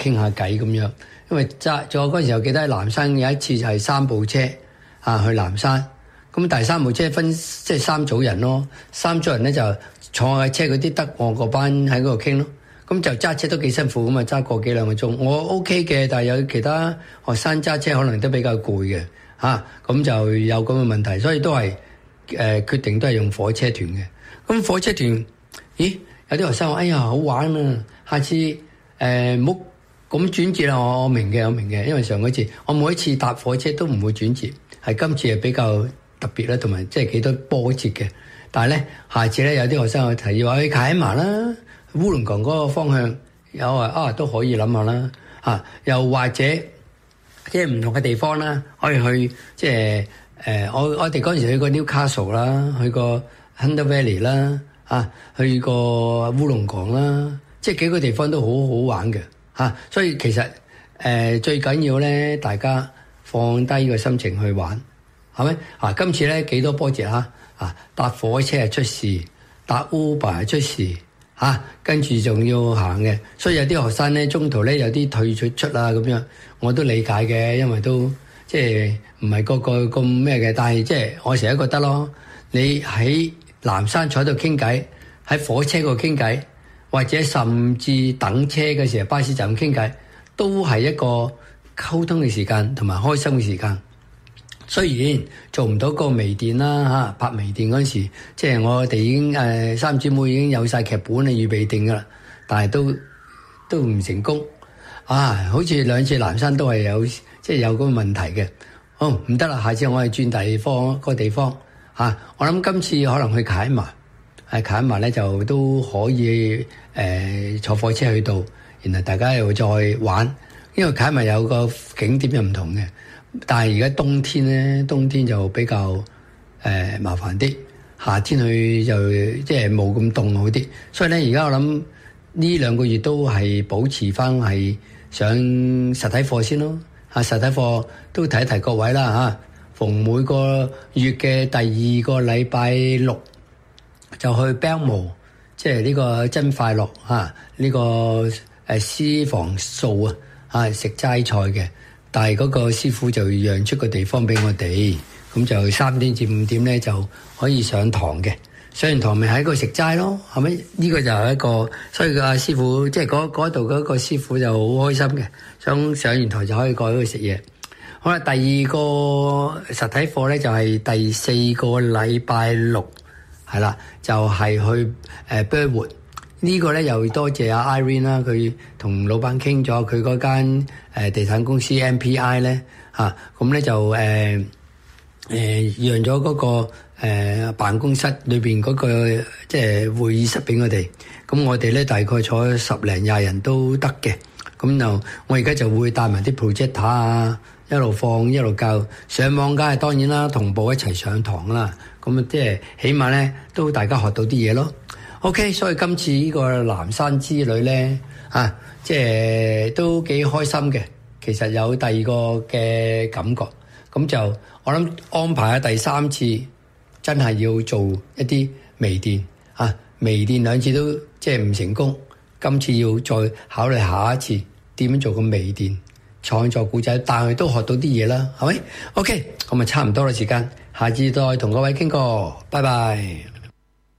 傾下偈咁樣。因為仲有嗰陣時候記得喺南山有一次就係3部車去南山，咁第3部車分即係3組人咯，3組人咧就坐喺車嗰啲得我個班喺嗰度傾咯。咁就揸車都幾辛苦咁啊，揸個幾兩個鐘。我 OK 嘅，但係有其他學生揸車可能都比較攰嘅咁就有咁嘅問題，所以都係決定都係用火車團嘅。咁火車團，咦？有啲學生話：哎呀，好玩啊！下次唔好咁轉折啦。我明嘅，因為上嗰次我每一次搭火車都唔會轉折，係今次係比較特別啦，同埋即係幾多波折嘅。但係咧，下次咧有啲學生去提議話去凱馬啦，烏龍港嗰個方向有話都可以諗下啦又或者即係唔同嘅地方啦，可以去即係我哋嗰陣時去過 Newcastle 啦，去過 Hunter Valley 啦去過烏龍港啦，即係幾個地方都好好玩嘅所以其實最緊要咧，大家放低個心情去玩，係咪今次咧幾多波折搭火車係出事，搭 Uber 係出事跟住仲要行嘅，所以有啲學生咧中途咧有啲退出咁樣，我都理解嘅，因為都即係唔係個個咁咩嘅，但係即係我成日覺得咯，你喺南山坐喺度傾偈，喺火車嗰度傾偈，或者甚至等車嘅時候巴士站傾偈，都係一個溝通嘅時間同埋開心嘅時間。雖然做唔到個微電啦拍微電嗰陣時，即係我哋已經三姊妹已經有晒劇本預備定噶啦，但係都唔成功好似2次南山都係有即係有嗰個問題嘅。好唔得啦，下次我哋轉第二個地方我諗今次可能去凱馬，凱馬咧就都可以坐火車去到，然後大家又再玩，因為凱馬有個景點又唔同嘅。但係而家冬天咧，冬天就比較麻煩啲，夏天去就即係冇咁凍好啲。所以咧，而家我諗呢2個月都係保持翻係上實體課先咯。實體課都提一提各位啦逢每個月嘅第2個禮拜6就去 Belmore， 即係呢個真快樂呢個私房素食齋菜嘅。但係嗰個師傅就讓出個地方俾我哋，咁就3點至5點咧就可以上堂嘅。上完堂咪喺度食齋咯，係咪？呢個就係一個，所以個師傅即係嗰度嗰個師傅就好開心嘅，想上完台就可以過去食嘢。好啦，第2個實體課咧就係第4個禮拜6，係啦，就係去Burwood。呢個咧又多謝阿 Irene 啦，佢同老闆傾咗，佢嗰間地產公司 MPI 咧咁咧就讓咗嗰個辦公室裏邊嗰個即係會議室俾我哋，咁我哋咧大概坐10零20人都得嘅，咁就我而家就會帶埋啲 projector 一路放一路教，上網梗係當然啦，同步一齊上堂啦，咁即係起碼咧都大家學到啲嘢咯。OK， 所以今次呢個南山之旅咧即係都幾開心嘅。其實有第2個嘅感覺，咁就我諗安排下第3次，真係要做一啲微電微電2次都即係唔成功，今次要再考慮下一次點樣做個微電創作故仔，但係都學到啲嘢啦，係咪？OK，咁咪差唔多啦時間，下次再同各位傾過，拜拜。